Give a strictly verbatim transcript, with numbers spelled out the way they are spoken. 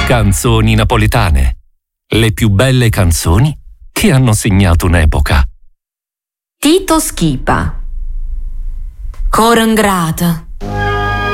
Canzoni napoletane. Le più belle canzoni che hanno segnato un'epoca. Tito Schipa. Cor ingrata,